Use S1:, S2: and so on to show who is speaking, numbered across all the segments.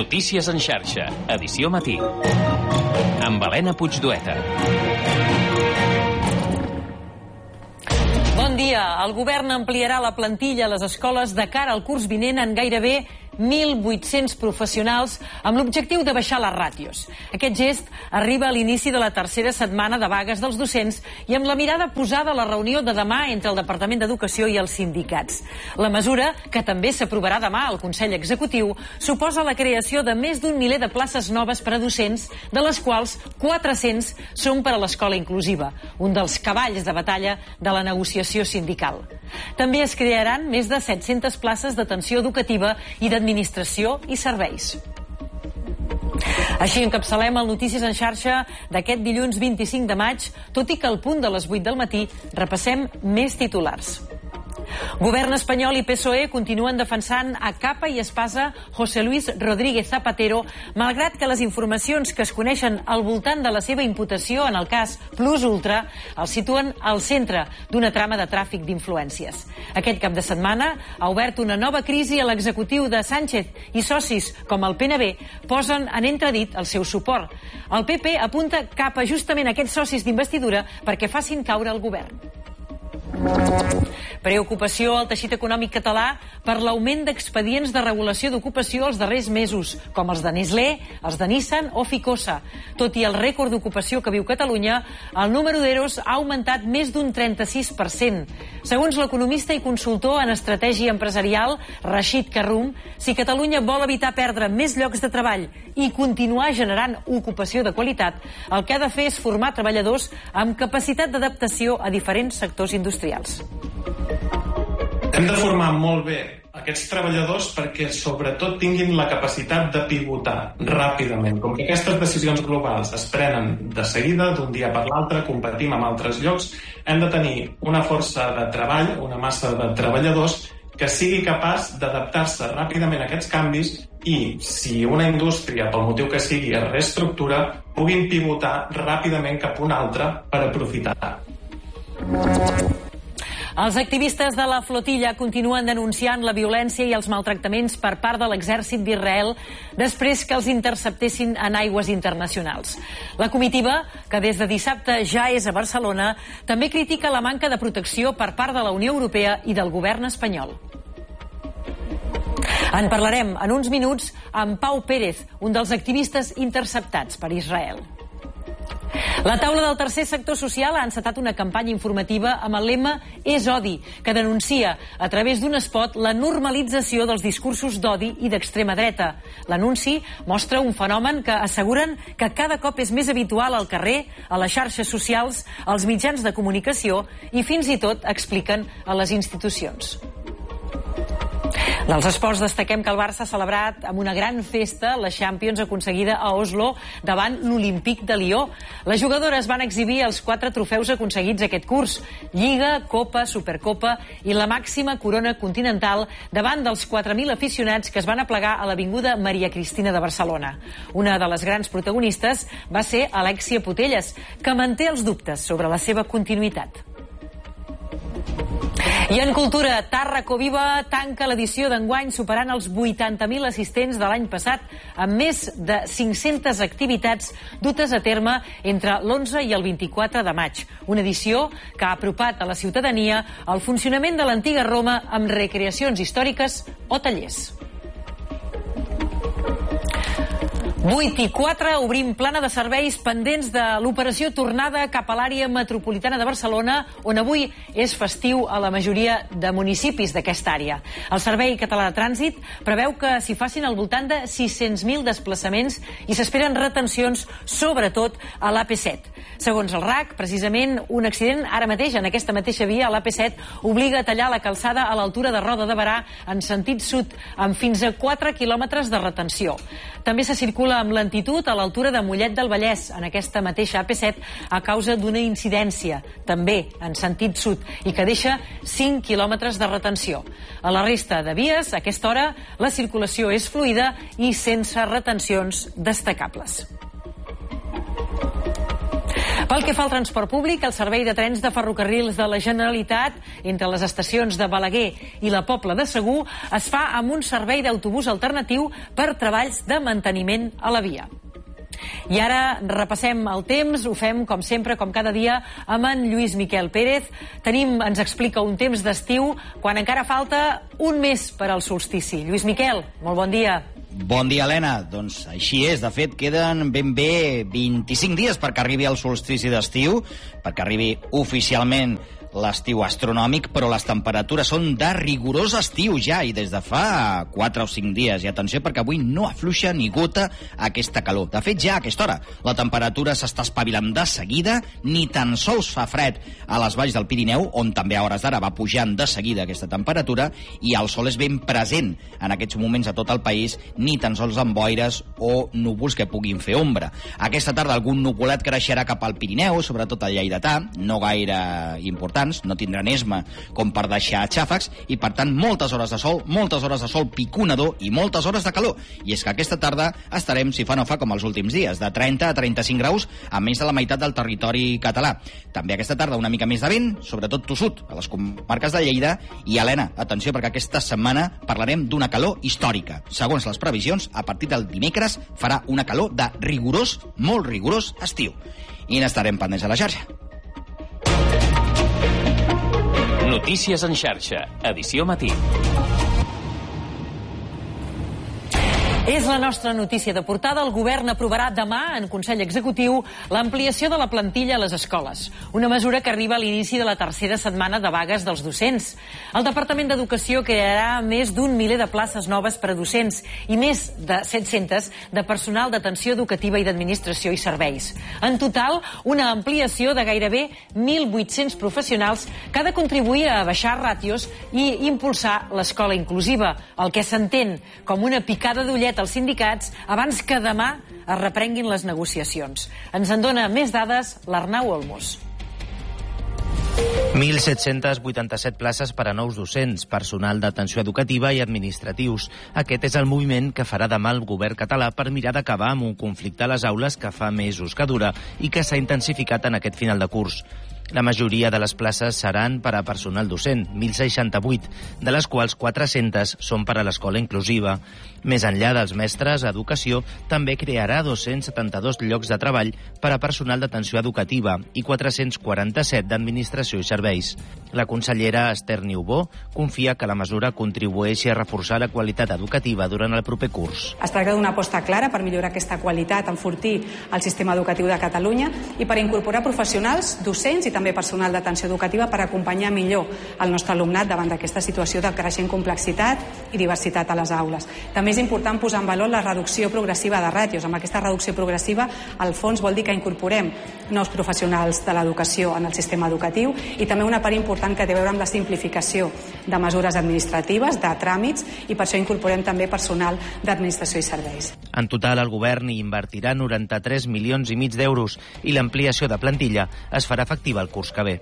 S1: Notícies en xarxa, edició matí. Amb Helena Puigdueta.
S2: Bon dia. El govern ampliarà la plantilla a les escoles de cara al curs vinent en gairebé 1.800 professionals amb l'objectiu de baixar les ràtios. Aquest gest arriba a l'inici de la tercera setmana de vagues dels docents i amb la mirada posada a la reunió de demà entre el Departament d'Educació i els sindicats. La mesura, que també s'aprovarà demà al Consell Executiu, suposa la creació de més d'un miler de places noves per a docents, de les quals 400 són per a l'escola inclusiva, un dels cavalls de batalla de la negociació sindical. També es crearan més de 700 places d'atenció educativa i d'administració i serveis. Així encapçalem el Notícies en xarxa d'aquest dilluns 25 de maig, tot i que al punt de les 8 del matí repassem més titulars. Govern espanyol i PSOE continuen defensant a capa i espasa José Luis Rodríguez Zapatero, malgrat que les informacions que es coneixen al voltant de la seva imputació en el cas Plus Ultra el situen al centre d'una trama de tràfic d'influències. Aquest cap de setmana ha obert una nova crisi a l'executiu de Sánchez i socis com el PNB posen en entredit el seu suport. El PP apunta cap a justament aquests socis d'investidura perquè facin caure el govern. Preocupació al teixit econòmic català per l'augment d'expedients de regulació d'ocupació els darrers mesos, com els de Nestlé, els de Nissan o Ficosa. Tot i el rècord d'ocupació que viu Catalunya, el número d'EROs ha augmentat més d'un 36%. Segons l'economista i consultor en estratègia empresarial, Rashid Karoum, si Catalunya vol evitar perdre més llocs de treball i continuar generant ocupació de qualitat, el que ha de fer és formar treballadors amb capacitat d'adaptació a diferents sectors industrials.
S3: Hem de formar molt bé aquests treballadors perquè sobretot tinguin la capacitat de pivotar ràpidament. Com que aquestes decisions globals es prenen de seguida, d'un dia per l'altre, competim amb altres llocs, hem de tenir una força de treball, una massa de treballadors que sigui capaç d'adaptar-se ràpidament a aquests canvis i, si una indústria, pel motiu que sigui, es reestructura, puguin pivotar ràpidament cap a una altra per aprofitar.
S2: Els activistes de la flotilla continuen denunciant la violència i els maltractaments per part de l'exèrcit d'Israel després que els interceptessin en aigües internacionals. La comitiva, que des de dissabte ja és a Barcelona, també critica la manca de protecció per part de la Unió Europea i del govern espanyol. En parlarem en uns minuts amb Pau Pérez, un dels activistes interceptats per Israel. La taula del tercer sector social ha encetat una campanya informativa amb el lema És odi, que denuncia a través d'un spot la normalització dels discursos d'odi i d'extrema dreta. L'anunci mostra un fenomen que asseguren que cada cop és més habitual al carrer, a les xarxes socials, als mitjans de comunicació i fins i tot, expliquen, a les institucions. Dels esports destaquem que el Barça ha celebrat amb una gran festa la Champions aconseguida a Oslo davant l'Olímpic de Lió. Les jugadores van exhibir els 4 trofeus aconseguits aquest curs: Lliga, Copa, Supercopa i la màxima corona continental davant dels 4.000 aficionats que es van aplegar a l'Avinguda Maria Cristina de Barcelona. Una de les grans protagonistes va ser Alexia Putellas, que manté els dubtes sobre la seva continuïtat. I en cultura, Tàrraco Viva tanca l'edició d'enguany superant els 80.000 assistents de l'any passat amb més de 500 activitats dutes a terme entre l'11 i el 24 de maig. Una edició que ha apropat a la ciutadania el funcionament de l'antiga Roma amb recreacions històriques o tallers. 8:04, obrim plana de serveis pendents de l'operació tornada cap a l'àrea metropolitana de Barcelona, on avui és festiu a la majoria de municipis d'aquesta àrea. El Servei Català de Trànsit preveu que s'hi facin al voltant de 600.000 desplaçaments i s'esperen retencions, sobretot a l'AP7. Segons el RAC, precisament un accident ara mateix en aquesta mateixa via, a l'AP7, obliga a tallar la calçada a l'altura de Roda de Berà en sentit sud, amb fins a 4 quilòmetres de retenció. També se circula amb lentitud a l'altura de Mollet del Vallès, en aquesta mateixa AP7, a causa d'una incidència, també en sentit sud, i que deixa 5 quilòmetres de retenció. A la resta de vies, a aquesta hora, la circulació és fluida i sense retencions destacables. Pel que fa al transport públic, el servei de trens de ferrocarrils de la Generalitat entre les estacions de Balaguer i la Pobla de Segur es fa amb un servei d'autobús alternatiu per treballs de manteniment a la via. I ara repassem el temps, ho fem com sempre, com cada dia, amb en Lluís Miquel Pérez. Ens explica un temps d'estiu quan encara falta un mes per al solstici. Lluís Miquel, molt bon dia.
S4: Bon dia, Helena. Doncs així és. De fet, queden ben bé 25 dies perquè arribi el solstici d'estiu, perquè arribi oficialment l'estiu astronòmic, però les temperatures són de rigorós estiu ja, i des de fa 4 o 5 dies. I atenció, perquè avui no afluixa ni gota aquesta calor. De fet, ja a aquesta hora la temperatura s'està espavilant de seguida, ni tan sols fa fred a les valls del Pirineu, on també a hores d'ara va pujant de seguida aquesta temperatura, i el sol és ben present en aquests moments a tot el país, ni tan sols amb boires o núvols que puguin fer ombra. Aquesta tarda algun nuvolat creixerà cap al Pirineu, sobretot al Lleidatà, no gaire important, no tindran esma com per deixar xàfecs, i per tant moltes hores de sol piconador i moltes hores de calor. I és que aquesta tarda estarem, si fa no fa, com els últims dies, de 30 a 35 graus a més de la meitat del territori català. També aquesta tarda una mica més de vent, sobretot tossut a les comarques de Lleida. I Helena, atenció, perquè aquesta setmana parlarem d'una calor històrica. Segons les previsions, a partir del dimecres farà una calor de rigorós, molt rigorós estiu. I n'estarem pendents a la xarxa.
S1: Notícies en xarxa, edició matí.
S2: És la nostra notícia de portada. El govern aprovarà demà en Consell Executiu l'ampliació de la plantilla a les escoles. Una mesura que arriba a l'inici de la tercera setmana de vagues dels docents. El Departament d'Educació crearà més d'un miler de places noves per a docents i més de 700 de personal d'atenció educativa i d'administració i serveis. En total, una ampliació de gairebé 1.800 professionals que ha de contribuir a baixar ràtios i impulsar l'escola inclusiva, el que s'entén com una picada d'ullet als sindicats abans que demà es reprenguin les negociacions. Ens en dona més dades l'Arnau Olmos.
S5: 1.787 places per a nous docents, personal d'atenció educativa i administratius. Aquest és el moviment que farà demà el govern català per mirar d'acabar amb un conflicte a les aules que fa mesos que dura i que s'ha intensificat en aquest final de curs. La majoria de les places seran per a personal docent, 1.068, de les quals 400 són per a l'escola inclusiva. Més enllà dels mestres, Educació també crearà 272 llocs de treball per a personal d'atenció educativa i 447 d'administració i serveis. La consellera Esther Niubó confia que la mesura contribueixi a reforçar la qualitat educativa durant el proper curs.
S6: Es tracta d'una aposta clara per millorar aquesta qualitat, enfortir el sistema educatiu de Catalunya i per incorporar professionals, docents i també personal d'atenció educativa per acompanyar millor el nostre alumnat davant d'aquesta situació de creixent complexitat i diversitat a les aules. També és important posar en valor la reducció progressiva de ràtios. Amb aquesta reducció progressiva, al fons vol dir que incorporem nous professionals de l'educació en el sistema educatiu i també una part important que té a veure amb la simplificació de mesures administratives, de tràmits, i per això incorporem també personal d'administració i serveis.
S5: En total, el govern hi invertirà 93,5 milions d'euros i l'ampliació de plantilla es farà efectiva el curs que ve.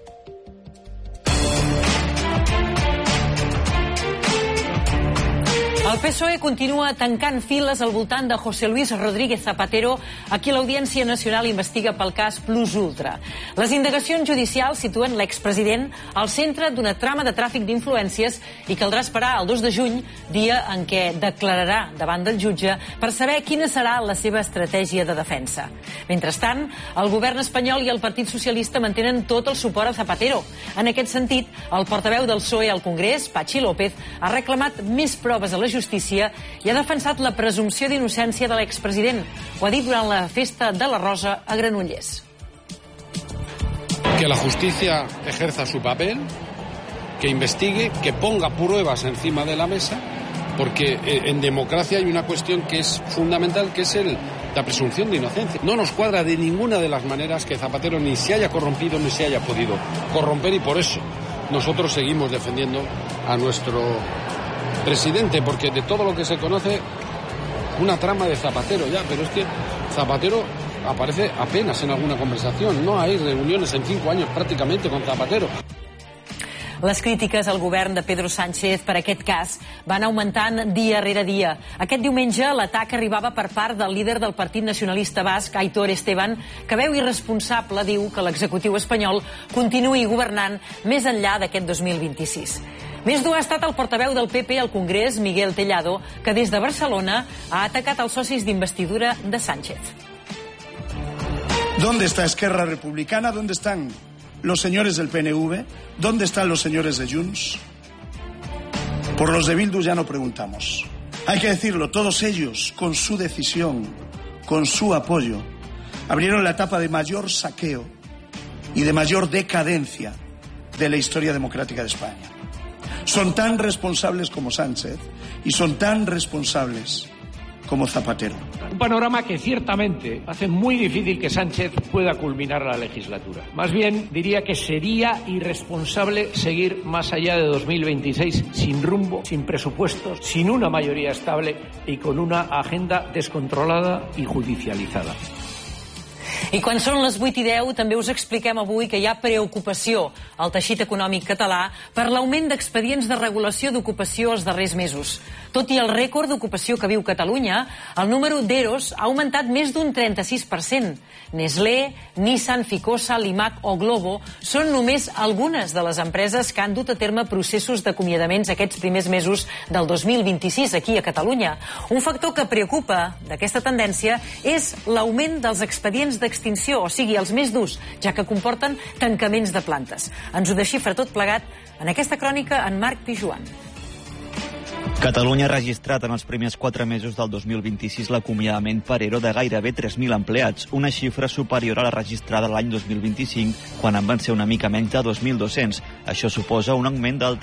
S2: El PSOE continua tancant files al voltant de José Luis Rodríguez Zapatero, a qui l'Audiència Nacional investiga pel cas Plus Ultra. Les indagacions judicials situen l'expresident al centre d'una trama de tràfic d'influències i caldrà esperar el 2 de juny, dia en què declararà davant del jutge per saber quina serà la seva estratègia de defensa. Mentrestant, el govern espanyol i el Partit Socialista mantenen tot el suport a Zapatero. En aquest sentit, el portaveu del PSOE al Congrés, Patxi López, ha reclamat més proves a la justícia i ha defensat la presumpció d'innocència de l'expresident. Ho ha dit durant la festa de la Rosa a Granollers.
S7: Que la justicia ejerza su papel, que investigue, que ponga pruebas encima de la mesa, porque en democracia hay una cuestión que es fundamental, que es la presunción de inocencia. No nos cuadra de ninguna de las maneras que Zapatero ni se haya corrompido ni se haya podido corromper, y por eso nosotros seguimos defendiendo a nuestro presidente, porque de todo lo que se conoce, una trama de Zapatero ya, pero es que Zapatero aparece apenas en alguna conversación, no hay reuniones en 5 años prácticamente con Zapatero.
S2: Les crítiques al govern de Pedro Sánchez per aquest cas van augmentant dia rere dia. Aquest diumenge l'atac arribava per part del líder del Partit Nacionalista Basc, Aitor Esteban, que veu irresponsable, diu, que l'executiu espanyol continuï governant més enllà d'aquest 2026. Més dur ha estat el portaveu del PP al Congrés, Miguel Tellado, que des de Barcelona ha atacat els socis d'investidura de Sánchez.
S8: ¿Dónde está Esquerra Republicana? ¿Dónde están los señores del PNV? ¿Dónde están los señores de Junts? Por los de Bildu ya no preguntamos. Hay que decirlo, todos ellos, con su decisión, con su apoyo, abrieron la etapa de mayor saqueo y de mayor decadencia de la historia democrática de España. Son tan responsables como Sánchez y son tan responsables como Zapatero.
S9: Un panorama que ciertamente hace muy difícil que Sánchez pueda culminar la legislatura. Más bien, diría que sería irresponsable seguir más allá de 2026 sin rumbo, sin presupuestos, sin una mayoría estable y con una agenda descontrolada y judicializada.
S2: I quan són les 8:10 també us expliquem avui que hi ha preocupació al teixit econòmic català per l'augment d'expedients de regulació d'ocupació els darrers mesos. Tot i el rècord d'ocupació que viu Catalunya, el número d'EROs ha augmentat més d'un 36%. Nestlé, Nissan, Ficosa, Limac o Glovo són només algunes de les empreses que han dut a terme processos d'acomiadaments aquests primers mesos del 2026 aquí a Catalunya. Un factor que preocupa d'aquesta tendència és l'augment dels expedients d'extinció, o sigui, els més durs, ja que comporten tancaments de plantes. Ens ho desxifra tot plegat en aquesta crònica en Marc Pijuan.
S10: Catalunya ha registrat en els primers 4 mesos del 2026 l'acomiadament per ERO de gairebé 3.000 empleats, una xifra superior a la registrada l'any 2025, quan en van ser una mica menys de 2.200. Això suposa un augment del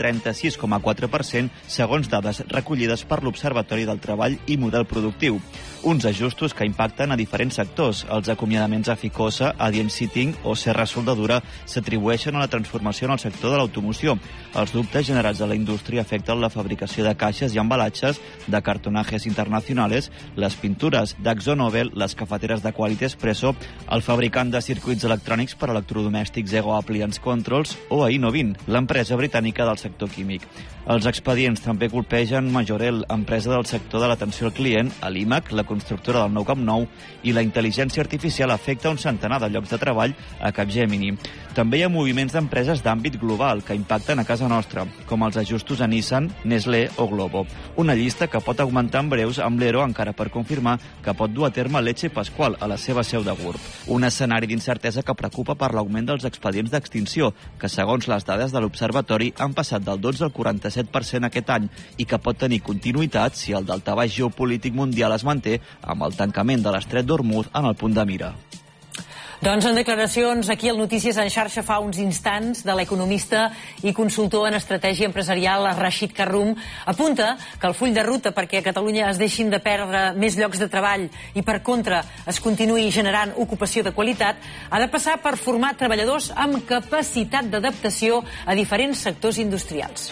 S10: 36,4% segons dades recollides per l'Observatori del Treball i Model Productiu. Uns ajustos que impacten a diferents sectors. Els acomiadaments a Ficosa, Adient Seating o Serra Soldadura s'atribueixen a la transformació en el sector de l'automoció. Els dubtes generats a la indústria afecten la fabricació de caixes i embalatges, de cartonajes internacionales, les pintures d'AkzoNobel, les cafeteres de Quality Espresso, el fabricant de circuits electrònics per a electrodomèstics Ego Appliance Controls o a Innovin, l'empresa britànica del sector químic. Els expedients també colpegen Majorel, empresa del sector de l'atenció al client, a l'IMAC, la constructora del Nou Camp Nou, i la intel·ligència artificial afecta un centenar de llocs de treball a Capgemini. També hi ha moviments d'empreses d'àmbit global que impacten a casa nostra, com els ajustos a Nissan, Nestlé o Glovo. Una llista que pot augmentar en breus amb l'ERO encara per confirmar que pot dur a terme Leche Pascual a la seva seu de GURB. Un escenari d'incertesa que preocupa per l'augment dels expedients d'extinció, que segons les dades de l'Observatori han passat del 12 al 47% aquest any i que pot tenir continuïtat si el daltabaix geopolític mundial es manté amb el tancament de l'estret d'Hormuz en el punt de mira.
S2: Doncs en declaracions aquí al Notícies en xarxa fa uns instants de l'economista i consultor en estratègia empresarial Rashid Karoum apunta que el full de ruta perquè a Catalunya es deixin de perdre més llocs de treball i per contra es continuï generant ocupació de qualitat ha de passar per formar treballadors amb capacitat d'adaptació a diferents sectors industrials.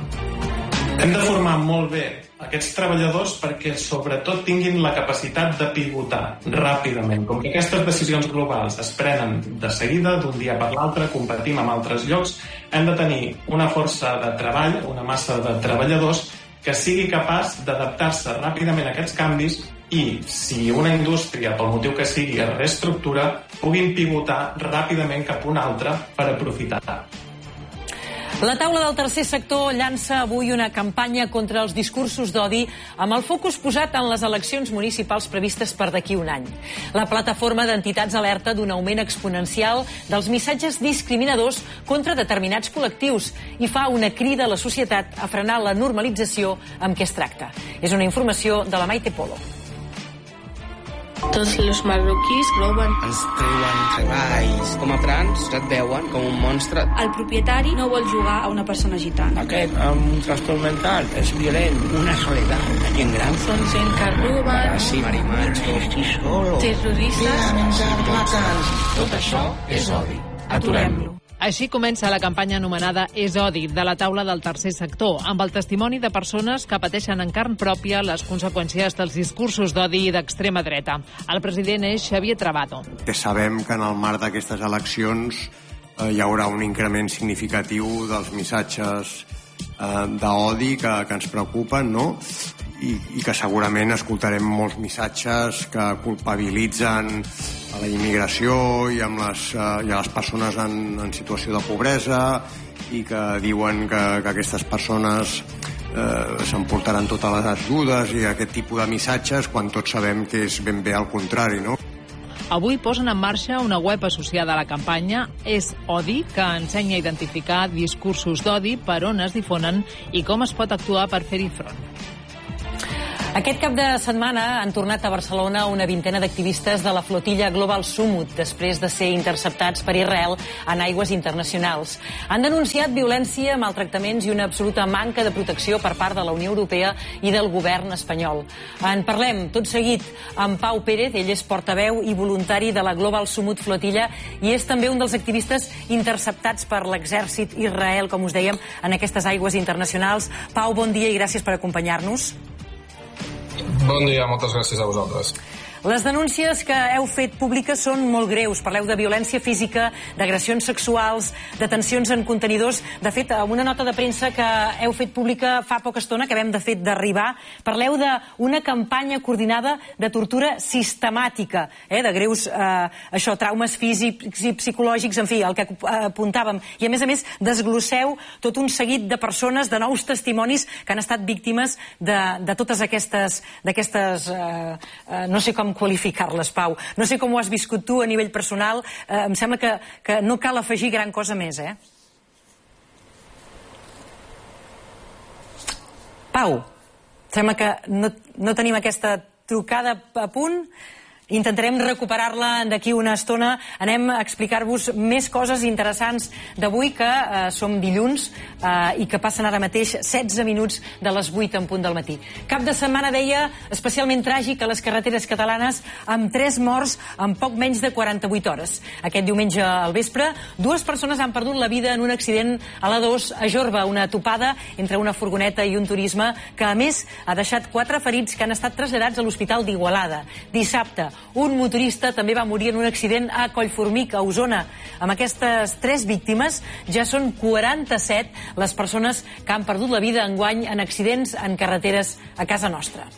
S3: Hem de formar molt bé aquests treballadors perquè sobretot tinguin la capacitat de pivotar ràpidament. Com que aquestes decisions globals es prenen de seguida, d'un dia per l'altre, competim amb altres llocs, hem de tenir una força de treball, una massa de treballadors que sigui capaç d'adaptar-se ràpidament a aquests canvis i, si una indústria, pel motiu que sigui, es reestructura, puguin pivotar ràpidament cap a una altra per aprofitar.
S2: La taula del tercer sector llança avui una campanya contra els discursos d'odi amb el focus posat en les eleccions municipals previstes per d'aquí un any. La plataforma d'entitats alerta d'un augment exponencial dels missatges discriminadors contra determinats col·lectius i fa una crida a la societat a frenar la normalització amb què es tracta. És una informació de la Maite Polo.
S11: Tots els marroquís roben.
S12: Ens treuen treballs. Com a trans et veuen com un monstre.
S11: El propietari no vol jugar a una persona gitana.
S12: Aquest amb un trastorn mental és violent. Una soledat. La gent gran.
S11: Són gent que roben.
S12: Sí, marimatxos.
S11: Terroristes.
S12: Tot això és odi. Aturem-lo.
S13: Així comença la campanya anomenada És odi, de la taula del tercer sector, amb el testimoni de persones que pateixen en carn pròpia les conseqüències dels discursos d'odi i d'extrema dreta. El president és Xavier Trabado.
S14: Que sabem que en el marc d'aquestes eleccions hi haurà un increment significatiu dels missatges d'odi que ens preocupen, no? I que segurament escoltarem molts missatges que culpabilitzen a la immigració i a les persones en situació de pobresa i que diuen que aquestes persones s'emportaran totes les ajudes i aquest tipus de missatges, quan tots sabem que és ben bé al contrari, no?
S13: Avui posen en marxa una web associada a la campanya És Odi, que ensenya a identificar discursos d'odi, per on es difonen i com es pot actuar per fer-hi front.
S2: Aquest cap de setmana han tornat a Barcelona una vintena d'activistes de la flotilla Global Summit després de ser interceptats per Israel en aigües internacionals. Han denunciat violència, maltractaments i una absoluta manca de protecció per part de la Unió Europea i del govern espanyol. En parlem tot seguit amb Pau Pérez, ell és portaveu i voluntari de la Global Summit flotilla i és també un dels activistes interceptats per l'exèrcit Israel, com us dèiem, en aquestes aigües internacionals. Pau, bon dia i gràcies per acompanyar-nos.
S15: Bon dia, moltes gràcies a vosaltres.
S2: Les denúncies que heu fet públiques són molt greus. Parleu de violència física, d'agressions sexuals, detencions en contenidors. De fet, una nota de premsa que heu fet pública fa poca estona, que hem de fet d'arribar, parleu d'una campanya coordinada de tortura sistemàtica, de greus traumes físics i psicològics, en fi, el que apuntàvem. I a més, desglosseu tot un seguit de persones, de nous testimonis que han estat víctimes de totes aquestes no sé com qualificar-les, Pau. No sé com ho has viscut tu a nivell personal. Em sembla que no cal afegir gran cosa més, Pau, sembla que no tenim aquesta trucada a punt. Intentarem recuperar-la d'aquí una estona. Anem a explicar-vos més coses interessants d'avui, que som dilluns i que passen ara mateix 16 minuts de les 8 en punt del matí. Cap de setmana, deia, especialment tràgic a les carreteres catalanes, amb 3 morts en poc menys de 48 hores. Aquest diumenge al vespre, 2 persones han perdut la vida en un accident a l'A2 a Jorba, una topada entre una furgoneta i un turisme que, a més, ha deixat 4 ferits que han estat traslladats a l'Hospital d'Igualada. Dissabte, un motorista també va morir en un accident a Collformic, a Osona. Amb aquestes 3 víctimes ja són 47 les persones que han perdut la vida enguany en accidents en carreteres a casa nostra.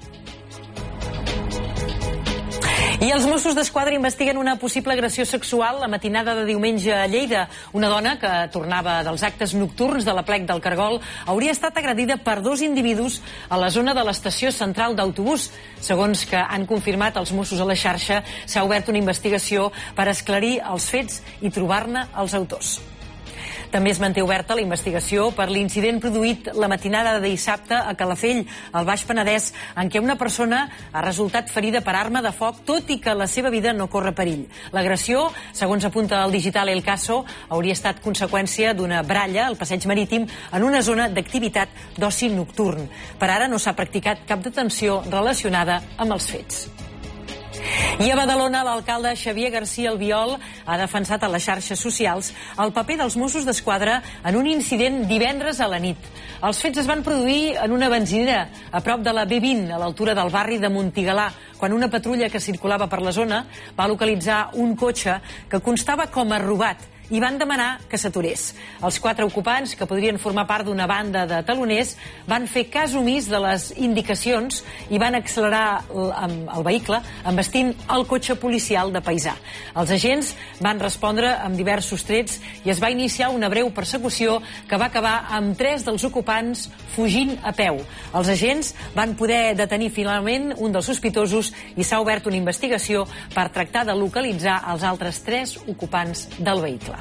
S2: I els Mossos d'Esquadra investiguen una possible agressió sexual la matinada de diumenge a Lleida. Una dona que tornava dels actes nocturns de l'Aplec del Cargol hauria estat agredida per 2 individus a la zona de l'estació central d'autobús. Segons que han confirmat els Mossos a la xarxa, s'ha obert una investigació per esclarir els fets i trobar-ne els autors. També es manté oberta la investigació per l'incident produït la matinada de dissabte a Calafell, al Baix Penedès, en què una persona ha resultat ferida per arma de foc, tot i que la seva vida no corre perill. L'agressió, segons apunta el digital El Caso, hauria estat conseqüència d'una bralla al passeig marítim en una zona d'activitat d'oci nocturn. Per ara no s'ha practicat cap detenció relacionada amb els fets. I a Badalona, l'alcalde Xavier García Albiol ha defensat a les xarxes socials el paper dels Mossos d'Esquadra en un incident divendres a la nit. Els fets es van produir en una benzinera a prop de la B20, a l'altura del barri de Montigalà, quan una patrulla que circulava per la zona va localitzar un cotxe que constava com a robat i van demanar que s'aturés. Els 4 ocupants, que podrien formar part d'una banda de taloners, van fer cas omís de les indicacions i van accelerar el vehicle embestint el cotxe policial de paisà. Els agents van respondre amb diversos trets i es va iniciar una breu persecució que va acabar amb 3 dels ocupants fugint a peu. Els agents van poder detenir finalment un dels sospitosos i s'ha obert una investigació per tractar de localitzar els altres 3 ocupants del vehicle.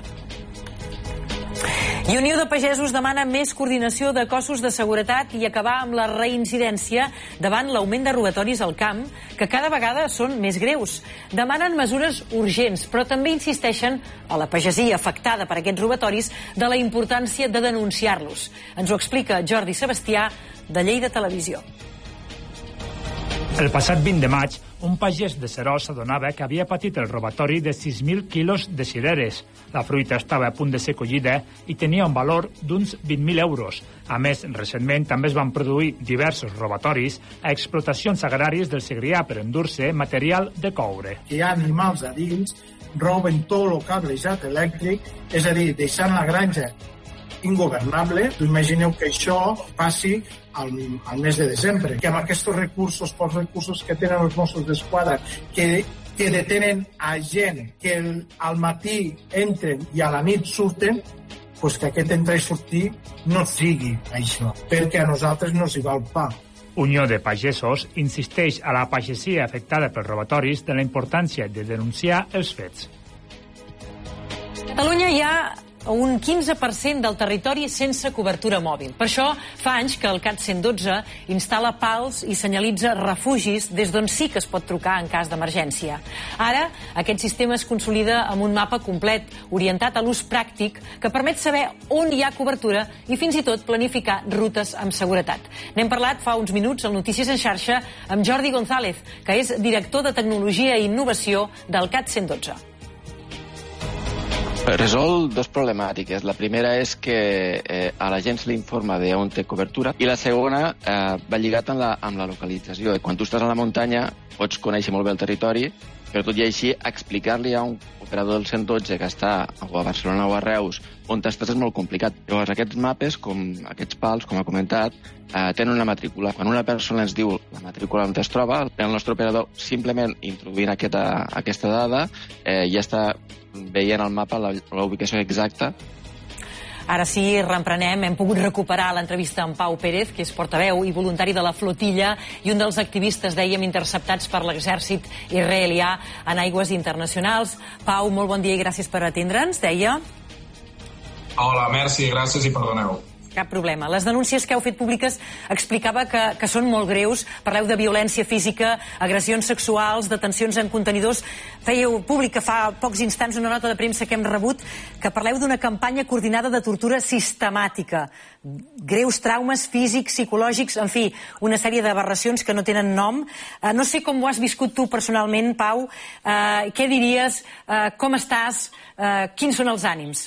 S2: I Unió de Pagesos demana més coordinació de cossos de seguretat i acabar amb la reincidència davant l'augment de robatoris al camp, que cada vegada són més greus. Demanen mesures urgents, però també insisteixen a la pagesia afectada per aquests robatoris de la importància de denunciar-los. Ens ho explica Jordi Sebastià, de Lleida Televisió.
S16: El passat 20 de maig, un pagès de Seròs s'adonava que havia patit el robatori de 6.000 quilos de cireres. La fruita estava a punt de ser collida i tenia un valor d'uns 20.000 euros. A més, recentment també es van produir diversos robatoris a explotacions agràries del Segrià per endur-se material de coure.
S17: Hi ha animals a dins, roben tot el cablejat elèctric, és a dir, deixant la granja ingovernable. Imagineu que això passi al mes de desembre, que amb aquests recursos, pocs recursos que tenen els Mossos d'Esquadra, que detenen a gent que al matí entren i a la nit surten, doncs que aquest entrar i sortir no sigui això, perquè a nosaltres no s'hi va el pa.
S16: Unió de Pagesos insisteix a la pagesia afectada pels robatoris de la importància de denunciar els fets.
S2: A Catalunya hi ha un 15% del territori sense cobertura mòbil. Per això fa anys que el CAT 112 instal·la pals i senyalitza refugis des d'on sí que es pot trucar en cas d'emergència. Ara, aquest sistema es consolida amb un mapa complet, orientat a l'ús pràctic, que permet saber on hi ha cobertura i fins i tot planificar rutes amb seguretat. N'hem parlat fa uns minuts al Notícies en xarxa amb Jordi González, que és director de Tecnologia i Innovació del CAT 112.
S18: Resol dos problemàtiques. La primera és que a la gent se li informa d'on té cobertura i la segona va lligat amb la localització. Quan tu estàs a la muntanya pots conèixer molt bé el territori, però tot i així explicar-li a un operador del 112 que està o a Barcelona o a Reus on estàs és molt complicat. Llavors aquests mapes, com aquests pals, com ha comentat, tenen una matrícula. Quan una persona ens diu la matrícula on es troba, el nostre operador simplement introduint aquesta dada ja està veient al mapa la ubicació exacta.
S2: Ara sí, reemprenem. Hem pogut recuperar l'entrevista amb Pau Pérez, que és portaveu i voluntari de la flotilla i un dels activistes, dèiem, interceptats per l'exèrcit israelià en aigües internacionals. Pau, molt bon dia i gràcies per atendre'ns, deia.
S15: Hola, merci, gràcies i perdoneu.
S2: Cap problema. Les denúncies que heu fet públiques explicava que són molt greus. Parleu de violència física, agressions sexuals, detencions en contenidors. Fèieu pública fa pocs instants una nota de premsa que hem rebut que parleu d'una campanya coordinada de tortura sistemàtica. Greus traumes físics, psicològics, en fi, una sèrie d'aberracions que no tenen nom. No sé com ho has viscut tu personalment, Pau. Què diries? Com estàs? Quins són els ànims?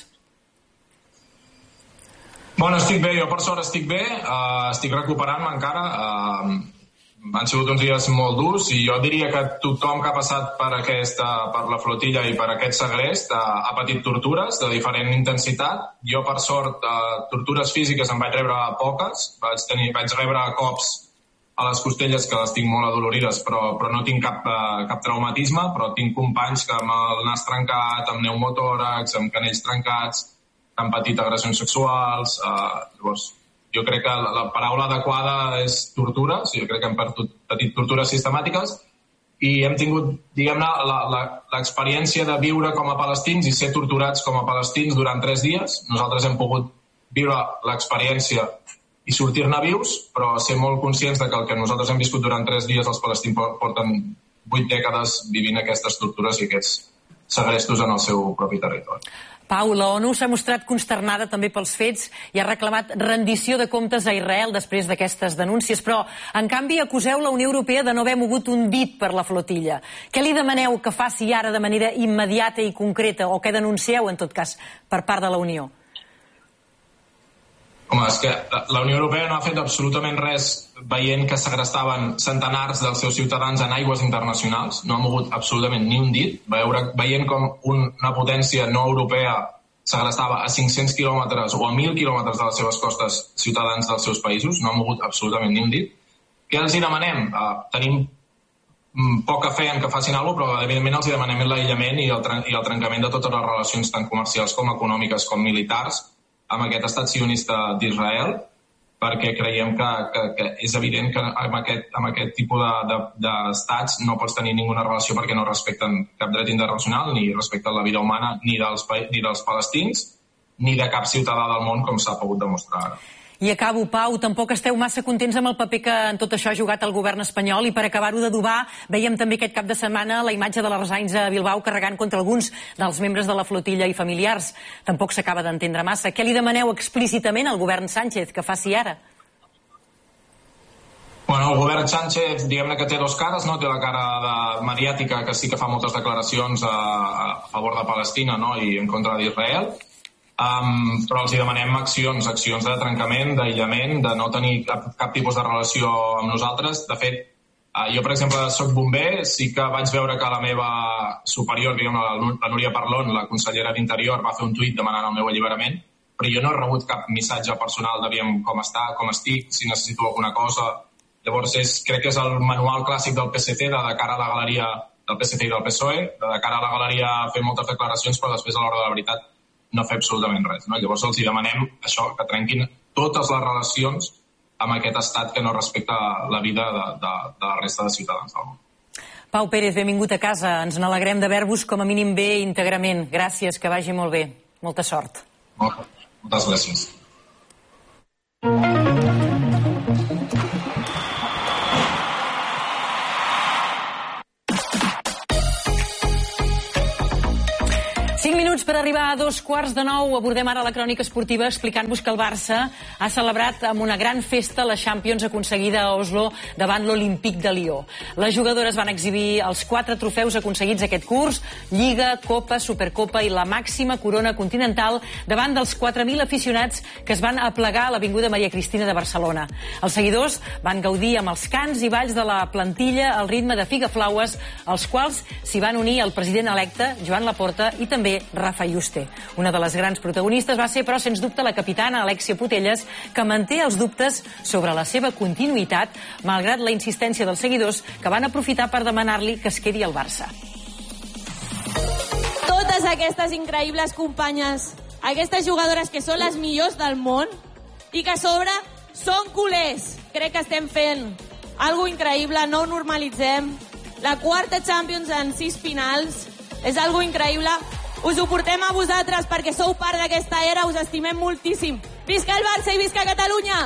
S15: Bueno, estic bé, jo per sort estic bé, estic recuperant-me encara, han sigut uns dies molt durs i jo diria que tothom que ha passat per la flotilla i per aquest segrest ha patit tortures de diferent intensitat. Jo per sort tortures físiques en vaig rebre poques, vaig rebre cops a les costelles que les tinc molt adolorides però no tinc cap traumatisme, però tinc companys que amb el nas trencat, amb pneumotòrax, amb canells trencats, que han patit agressions sexuals. Llavors, jo crec que la paraula adequada és tortures. Jo crec que hem patit tortures sistemàtiques i hem tingut, diguem-ne, l'experiència de viure com a palestins i ser torturats com a palestins durant 3 dies. Nosaltres hem pogut viure l'experiència i sortir-ne vius, però ser molt conscients de que el que nosaltres hem viscut durant 3 dies els palestins porten 8 dècades vivint aquestes tortures i aquests segrestos en el seu propi territori.
S2: Pau, la ONU s'ha mostrat consternada també pels fets i ha reclamat rendició de comptes a Israel després d'aquestes denúncies, però, en canvi, acuseu la Unió Europea de no haver mogut un dit per la flotilla. Què li demaneu que faci ara de manera immediata i concreta, o què denuncieu, en tot cas, per part de la Unió?
S15: Home, és que la Unió Europea no ha fet absolutament res veient que segrestaven centenars dels seus ciutadans en aigües internacionals. No ha mogut absolutament ni un dit. Veient com una potència no europea segrestava a 500 quilòmetres o a 1.000 quilòmetres de les seves costes ciutadans dels seus països. No ha mogut absolutament ni un dit. Què els hi demanem? Tenim poca fe en que facin alguna cosa, però evidentment els hi demanem l'aïllament i el trencament de totes les relacions tant comercials com econòmiques com militars amb aquest estat sionista d'Israel, perquè creiem que és evident que amb aquest tipus d'estats no pots tenir ninguna relació perquè no respecten cap dret internacional, ni respecten la vida humana ni dels palestins, ni de cap ciutadà del món, com s'ha pogut demostrar ara.
S2: I acabo, Pau, tampoc esteu massa contents amb el paper que en tot això ha jugat el govern espanyol i per acabar-ho d'adobar, veiem també aquest cap de setmana la imatge de la Resains a Bilbao carregant contra alguns dels membres de la flotilla i familiars. Tampoc s'acaba d'entendre massa. Què li demaneu explícitament al govern Sánchez que faci ara?
S15: Bueno, el govern Sánchez, diguem-ne que té dos cares, no? Té la cara mediàtica, que sí que fa moltes declaracions a favor de Palestina, no? I en contra d'Israel, però els hi demanem accions de trencament, d'aïllament, de no tenir cap tipus de relació amb nosaltres. De fet, jo, per exemple, soc bomber, sí que vaig veure que la meva superior, la Núria Parlon, la consellera d'Interior, va fer un tuit demanant el meu alliberament, però jo no he rebut cap missatge personal d'aviam com està, com estic, si necessito alguna cosa. Llavors, crec que és el manual clàssic del PSC, de cara a la galeria del PSC i del PSOE, de cara a la galeria fer moltes declaracions, però després, a l'hora de la veritat, no fer absolutament res. No? Llavors, els hi demanem això, que trenquin totes les relacions amb aquest estat que no respecta la vida de la resta de ciutadans del món.
S2: Pau Pérez, benvingut a casa. Ens n'alegrem de veure-vos com a mínim bé íntegrament. Gràcies, que vagi molt bé. Molta sort.
S15: Moltes gràcies.
S2: 5 minuts per arribar a 8:45. Abordem ara la crònica esportiva explicant-vos que el Barça ha celebrat amb una gran festa la Champions aconseguida a Oslo davant l'Olympique de Lió. Les jugadores van exhibir els 4 trofeus aconseguits aquest curs: Lliga, Copa, Supercopa i la màxima corona continental, davant dels 4.000 aficionats que es van aplegar a l'Avinguda Maria Cristina de Barcelona. Els seguidors van gaudir amb els cants i balls de la plantilla al ritme de Figaflaues, als quals s'hi van unir el president electe, Joan Laporta, i també Rafa Yuste. Una de les grans protagonistes va ser, però, sens dubte, la capitana Alexia Putellas, que manté els dubtes sobre la seva continuïtat, malgrat la insistència dels seguidors, que van aprofitar per demanar-li que es quedi al Barça.
S11: Totes aquestes increïbles companyes, aquestes jugadores que són les millors del món i que a sobre són culers. Crec que estem fent algo increïble, no ho normalitzem. La 4ª Champions en 6 finals és algo increïble. Us ho portem a vosaltres perquè sou part d'aquesta era, us estimem moltíssim. Visca el Barça i visca Catalunya!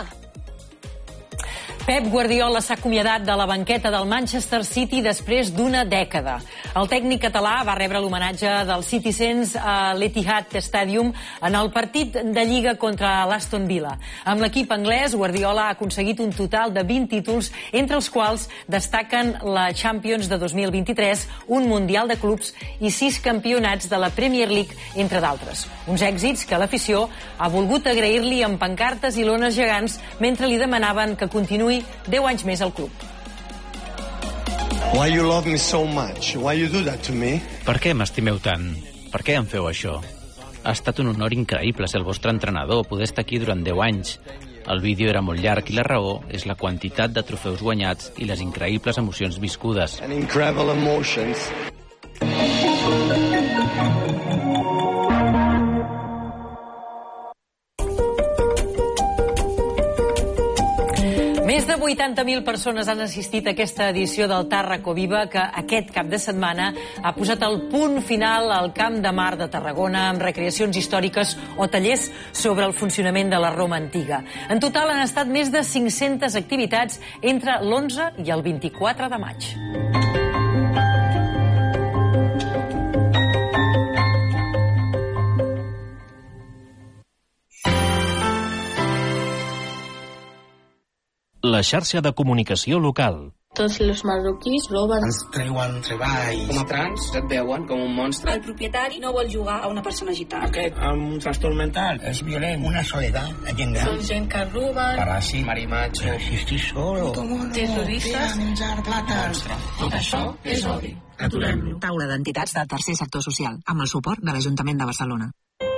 S2: Pep Guardiola s'ha acomiadat de la banqueta del Manchester City després d'una dècada. El tècnic català va rebre l'homenatge dels Citizens a l'Etihad Stadium en el partit de Lliga contra l'Aston Villa. Amb l'equip anglès, Guardiola ha aconseguit un total de 20 títols, entre els quals destaquen la Champions de 2023, un Mundial de Clubs i 6 campionats de la Premier League, entre d'altres. Uns èxits que l'afició ha volgut agrair-li amb pancartes i lones gegants mentre li demanaven que continuï 10 anys més al club.
S19: Why you love me so much? Why you do that to me?
S20: Per què m'estimeu tant? Per què em feu això? Ha estat un honor increïble ser el vostre entrenador, poder estar aquí durant 10 anys. El vídeo era molt llarg i la raó és la quantitat de trofeus guanyats i les increïbles emocions viscudes.
S19: And incredible emotions.
S2: Més de 80.000 persones han assistit a aquesta edició del Tàrraco Viva, que aquest cap de setmana ha posat el punt final al Camp de Mar de Tarragona amb recreacions històriques o tallers sobre el funcionament de la Roma antiga. En total han estat més de 500 activitats entre l'11 i el 24 de maig.
S1: La xarxa de comunicació local.
S11: Tots els marroquís roben.
S12: Ens treuen treball. Com a trans et veuen com un monstre.
S11: El propietari no vol jugar a una persona gitana.
S12: Aquest amb un trastorn mental és violent. Una soledat, la gent gran.
S11: Són gent que roben.
S12: Paràsit, marimatge.
S19: Si estic solo.
S11: Terroristes.
S12: Menjar plàtans.
S11: Tot això és odi.
S12: Aturem-lo.
S21: Taula d'entitats del tercer sector social, amb el suport de l'Ajuntament de Barcelona.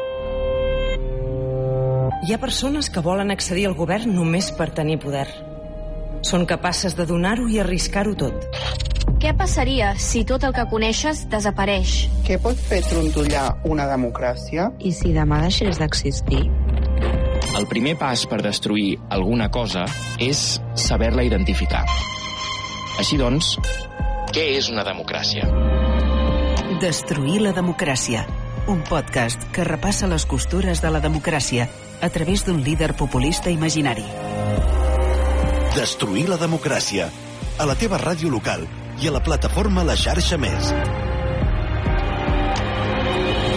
S22: Hi ha persones que volen accedir al govern només per tenir poder. Són capaces de donar-ho i arriscar-ho tot.
S23: Què passaria si tot el que coneixes desapareix?
S24: Què pot fer trontollar una democràcia?
S21: I si demà deixés d'existir?
S25: El primer pas per destruir alguna cosa és saber-la identificar. Així doncs, què és una democràcia?
S21: Destruir la democràcia. Un podcast que repassa les costures de la democràcia a través d'un líder populista imaginari.
S26: Destruir la democràcia. A la teva ràdio local i a la plataforma La Xarxa Més.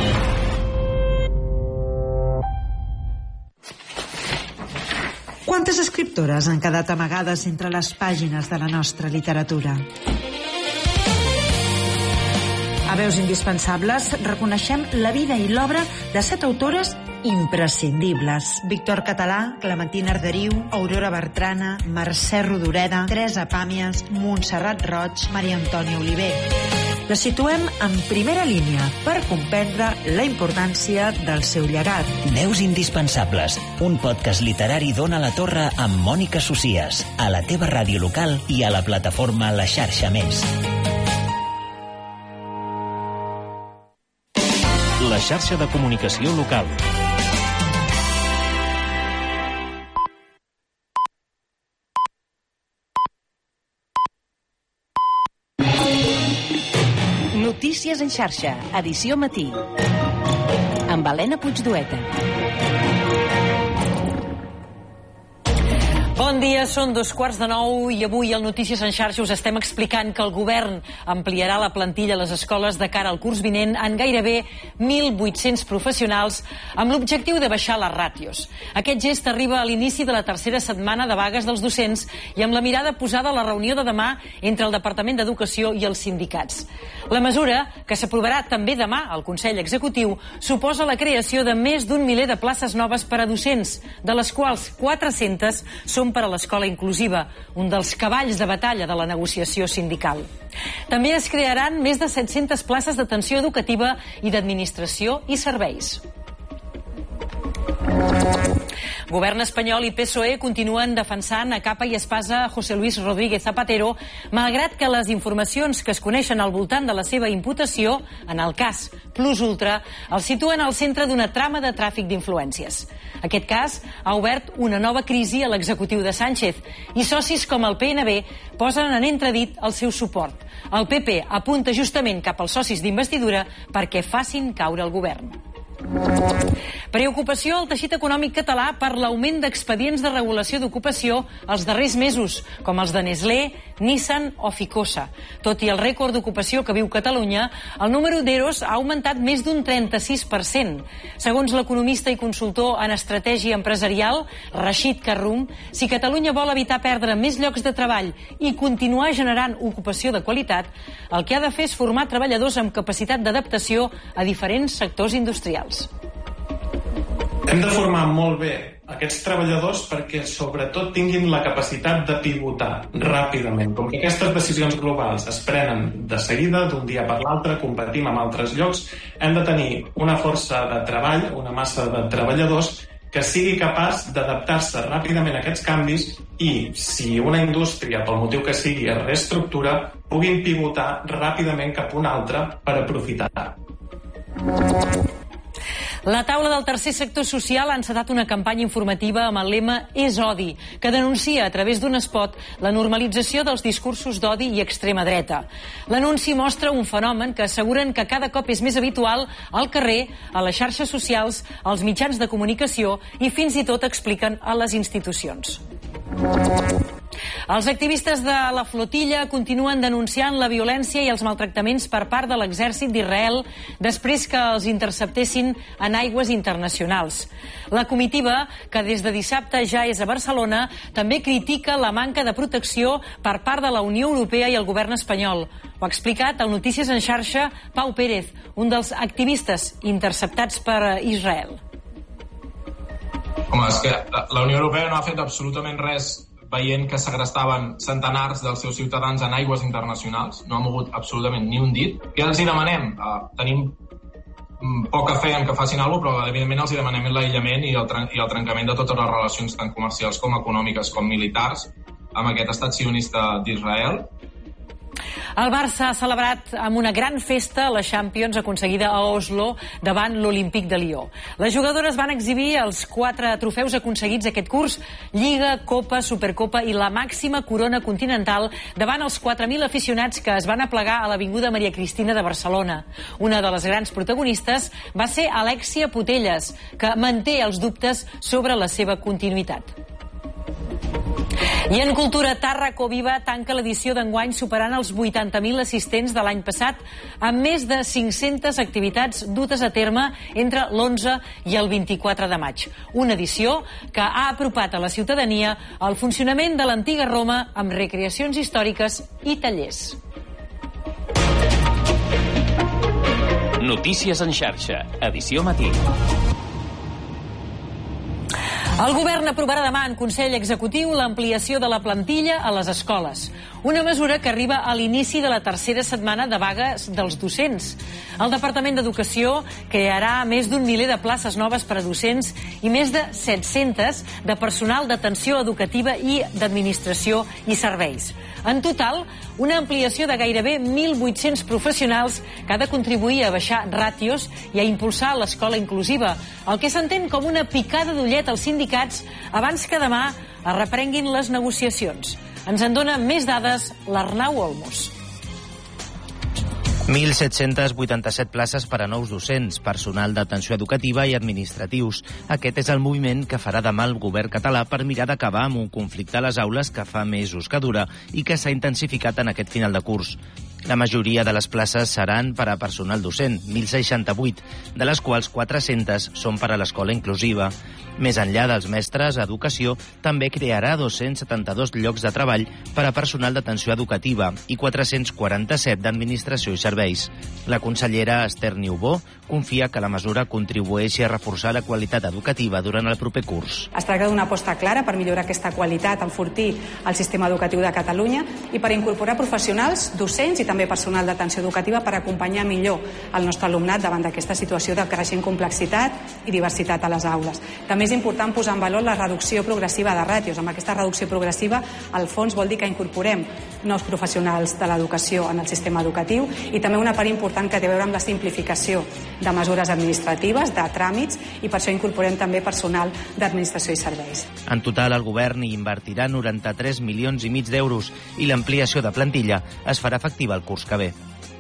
S27: Quanta
S4: Quantes escriptores han quedat amagades entre les pàgines de la nostra literatura? A Veus Indispensables reconeixem la vida i l'obra de 7 autores imprescindibles. Víctor Català, Clementina Arderiu, Aurora Bertrana, Mercè Rodoreda, Teresa Pàmies, Montserrat Roig, Maria Antònia Oliver. La situem en primera línia per comprendre la importància del seu llegat.
S5: Veus Indispensables, un podcast literari d'Ona la Torre amb Mònica Socias, a la teva ràdio local i a la plataforma La Xarxa Més.
S1: La xarxa de comunicació local.
S21: Notícies en xarxa, edició matí. Amb Helena Puigdueta.
S2: Bon dia, són 8:45 i avui al Notícies en xarxa us estem explicant que el govern ampliarà la plantilla a les escoles de cara al curs vinent en gairebé 1.800 professionals amb l'objectiu de baixar les ràtios. Aquest gest arriba a l'inici de la tercera setmana de vagues dels docents i amb la mirada posada a la reunió de demà entre el Departament d'Educació i els sindicats. La mesura, que s'aprovarà també demà al Consell Executiu, suposa la creació de més d'un miler de places noves per a docents, de les quals 400 són per a l'escola inclusiva, un dels cavalls de batalla de la negociació sindical. També es crearan més de 700 places d'atenció educativa i d'administració i serveis. Govern espanyol i PSOE continuen defensant a capa i espasa José Luis Rodríguez Zapatero, malgrat que les informacions que es coneixen al voltant de la seva imputació, en el cas Plus Ultra, el situen al centre d'una trama de tràfic d'influències. Aquest cas ha obert una nova crisi a l'executiu de Sánchez i socis com el PNB posen en entredit el seu suport. El PP apunta justament cap als socis d'investidura perquè facin caure el govern. Preocupació al teixit econòmic català per l'augment d'expedients de regulació d'ocupació els darrers mesos, com els de Nestlé, Nissan o Ficosa. Tot i el rècord d'ocupació que viu Catalunya, el número d'EROs ha augmentat més d'un 36%. Segons l'economista i consultor en estratègia empresarial, Rashid Karrum, si Catalunya vol evitar perdre més llocs de treball i continuar generant ocupació de qualitat, el que ha de fer és formar treballadors amb capacitat d'adaptació a diferents sectors industrials.
S3: Hem de formar molt bé aquests treballadors perquè sobretot tinguin la capacitat de pivotar ràpidament. Com que aquestes decisions globals es prenen de seguida, d'un dia per l'altre, competim amb altres llocs, hem de tenir una força de treball, una massa de treballadors que sigui capaç d'adaptar-se ràpidament a aquests canvis i, si una indústria, pel motiu que sigui, es reestructura, puguin pivotar ràpidament cap a una altra per aprofitar.
S2: La taula del tercer sector social ha encetat una campanya informativa amb el lema És odi, que denuncia a través d'un spot la normalització dels discursos d'odi i extrema dreta. L'anunci mostra un fenomen que asseguren que cada cop és més habitual al carrer, a les xarxes socials, als mitjans de comunicació i fins i tot expliquen a les institucions. Els activistes de la flotilla continuen denunciant la violència i els maltractaments per part de l'exèrcit d'Israel després que els interceptessin en aigües internacionals. La comitiva, que des de dissabte ja és a Barcelona, també critica la manca de protecció per part de la Unió Europea i el govern espanyol. Ho ha explicat al Notícies en xarxa Pau Pérez, un dels activistes interceptats per Israel.
S15: Home, és que la Unió Europea no ha fet absolutament res veient que segrestaven centenars dels seus ciutadans en aigües internacionals. No ha mogut absolutament ni un dit. Què els hi demanem? Tenim poca fe en que facin alguna cosa, però evidentment els hi demanem l'aïllament i el trencament de totes les relacions tant comercials com econòmiques com militars amb aquest estat sionista d'Israel.
S2: El Barça ha celebrat amb una gran festa la Champions aconseguida a Oslo davant l'Olímpic de Lió. Les jugadores van exhibir els 4 trofeus aconseguits aquest curs, Lliga, Copa, Supercopa i la màxima corona continental davant els 4.000 aficionats que es van aplegar a l'Avinguda Maria Cristina de Barcelona. Una de les grans protagonistes va ser Alexia Putellas, que manté els dubtes sobre la seva continuïtat. I en cultura, Tàrraco Viva tanca l'edició d'enguany superant els 80.000 assistents de l'any passat, amb més de 500 activitats dutes a terme entre l'11 i el 24 de maig. Una edició que ha apropat a la ciutadania el funcionament de l'antiga Roma amb recreacions històriques i tallers.
S1: Notícies en xarxa, edició matí.
S2: El govern aprovarà demà en Consell Executiu l'ampliació de la plantilla a les escoles. Una mesura que arriba a l'inici de la tercera setmana de vagues dels docents. El Departament d'Educació crearà més d'un miler de places noves per a docents i més de 700 de personal d'atenció educativa i d'administració i serveis. En total, una ampliació de gairebé 1.800 professionals que ha de contribuir a baixar ràtios i a impulsar l'escola inclusiva, el que s'entén com una picada d'ullet als sindicats abans que demà es reprenguin les negociacions. Ens en dona més dades l'Arnau Olmos.
S6: 1.787 places per a nous docents, personal d'atenció educativa i administratius. Aquest és el moviment que farà demà el govern català per mirar d'acabar amb un conflicte a les aules que fa mesos que dura i que s'ha intensificat en aquest final de curs. La majoria de les places seran per a personal docent, 1.068, de les quals 400 són per a l'escola inclusiva. Més enllà dels mestres, Educació també crearà 272 llocs de treball per a personal d'atenció educativa i 447 d'administració i serveis. La consellera Esther Niubó confia que la mesura contribueixi a reforçar la qualitat educativa durant el proper curs.
S7: Es tracta d'una aposta clara per millorar aquesta qualitat, enfortir el sistema educatiu de Catalunya i per incorporar professionals, docents i també personal d'atenció educativa per acompanyar millor el nostre alumnat davant d'aquesta situació de creixent complexitat i diversitat a les aules. També és important posar en valor la reducció progressiva de ràtios. Amb aquesta reducció progressiva, al fons vol dir que incorporem nous professionals de l'educació en el sistema educatiu i també una part important que té a veure amb la simplificació de mesures administratives, de tràmits, i per això incorporem també personal d'administració i serveis.
S6: En total, el govern hi invertirà 93 milions i mig d'euros i l'ampliació de plantilla es farà efectiva el curs que ve.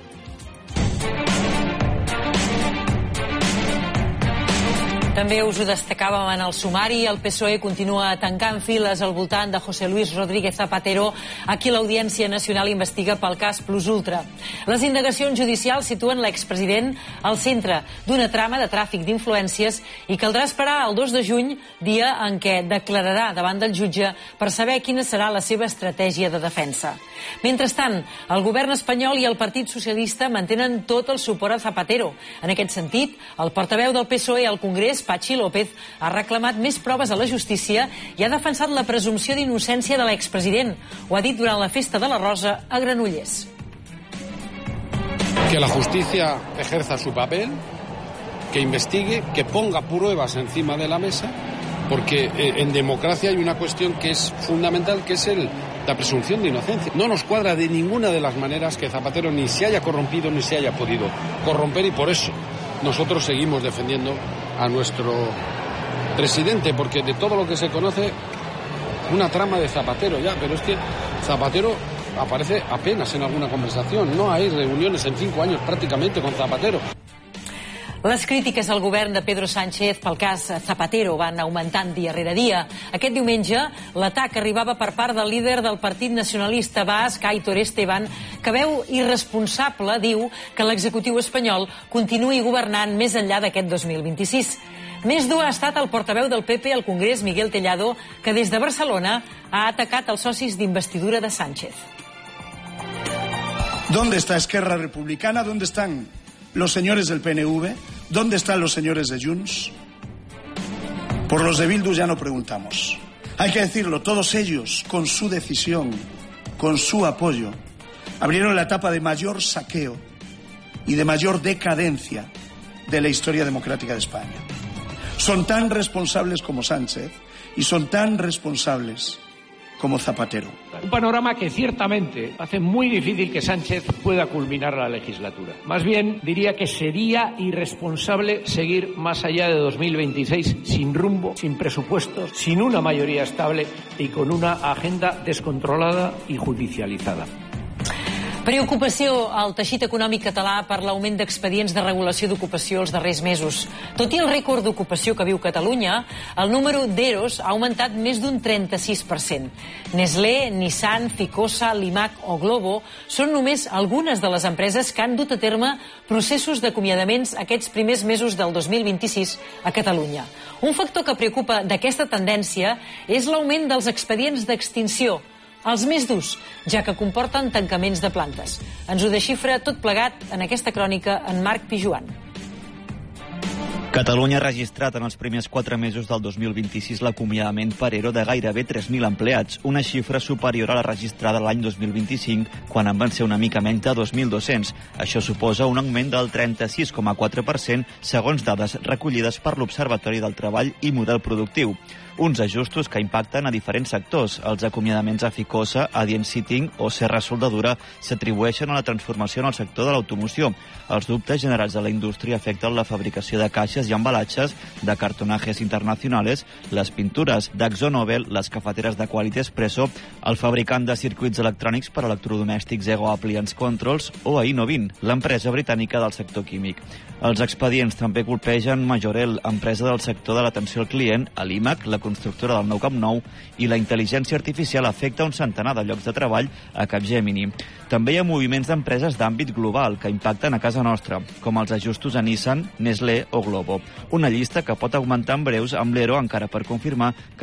S2: També us ho destacàvem en el sumari. El PSOE continua tancant files al voltant de José Luis Rodríguez Zapatero, a qui l'Audiència Nacional investiga pel cas Plus Ultra. Les indagacions judicials situen l'expresident al centre d'una trama de tràfic d'influències i caldrà esperar el 2 de juny, dia en què declararà davant del jutge per saber quina serà la seva estratègia de defensa. Mentrestant, el govern espanyol i el Partit Socialista mantenen tot el suport a Zapatero. En aquest sentit, el portaveu del PSOE al Congrés, Patxi López, ha reclamat més proves a la justícia i ha defensat la presumpció d'innocència de l'expresident. Ho ha dit durant la Festa de la Rosa a Granollers.
S8: Que la justicia ejerza su papel, que investigue, que ponga pruebas encima de la mesa, porque en democracia hay una cuestión que es fundamental, que es la presunción de inocencia. No nos cuadra de ninguna de las maneras que Zapatero ni se haya corrompido ni se haya podido corromper, y por eso nosotros seguimos defendiendo a nuestro presidente, porque de todo lo que se conoce, una trama de Zapatero ya, pero es que Zapatero aparece apenas en alguna conversación, no hay reuniones en 5 años prácticamente con Zapatero.
S2: Les crítiques al govern de Pedro Sánchez pel cas Zapatero van augmentant dia rere dia. Aquest diumenge, l'atac arribava per part del líder del Partit Nacionalista Basc, Aitor Esteban, que veu irresponsable, diu, que l'executiu espanyol continuï governant més enllà d'aquest 2026. Més dur ha estat el portaveu del PP al Congrés, Miguel Tellado, que des de Barcelona ha atacat els socis d'investidura de Sánchez.
S9: ¿Dónde está Esquerra Republicana? ¿Dónde están los señores del PNV? ¿Dónde están los señores de Junts? Por los de Bildu ya no preguntamos. Hay que decirlo, todos ellos, con su decisión, con su apoyo, abrieron la etapa de mayor saqueo y de mayor decadencia de la historia democrática de España. Son tan responsables como Sánchez y son tan responsables como Zapatero.
S12: Un panorama que ciertamente hace muy difícil que Sánchez pueda culminar la legislatura. Más bien, diría que sería irresponsable seguir más allá de 2026 sin rumbo, sin presupuestos, sin una mayoría estable y con una agenda descontrolada y judicializada.
S2: Preocupació al teixit econòmic català per l'augment d'expedients de regulació d'ocupació els darrers mesos. Tot i el rècord d'ocupació que viu Catalunya, el número d'EROs ha augmentat més d'un 36%. Nestlé, Nissan, Ficosa, Limac o Glovo són només algunes de les empreses que han dut a terme processos d'acomiadaments aquests primers mesos del 2026 a Catalunya. Un factor que preocupa d'aquesta tendència és l'augment dels expedients d'extinció, els més durs, ja que comporten tancaments de plantes. Ens ho desxifra tot plegat en aquesta crònica en Marc Pijuan.
S10: Catalunya ha registrat en els primers 4 mesos del 2026 l'acomiadament per ERO de gairebé 3.000 empleats, una xifra superior a la registrada l'any 2025, quan en van ser una mica menys de 2.200. Això suposa un augment del 36,4% segons dades recollides per l'Observatori del Treball i Model Productiu. Uns ajustos que impacten a diferents sectors. Els acomiadaments a Ficosa, Adient Seating o Serra Soldadura s'atribueixen a la transformació en el sector de l'automoció. Els dubtes generals de la indústria afecten la fabricació de caixes i embalatges, de cartonajes internacionales, les pintures d'AkzoNobel, les cafeteres de Quality Espresso, el fabricant de circuits electrònics per electrodomèstics Ego Appliance Controls o a Innovin, l'empresa britànica del sector químic. Els expedients també colpegen Majorel, empresa del sector de l'atenció al client, a l'IMAC, la constructora del Nou Camp Nou, i la intel·ligència artificial afecta un centenar de llocs de treball a Capgemini. També hi ha moviments d'empreses d'àmbit global que impacten a casa nostra, com els ajustos a Nissan, Nestlé o Glovo. Una llista que pot augmentar en breus amb l'ERO encara per confirmar que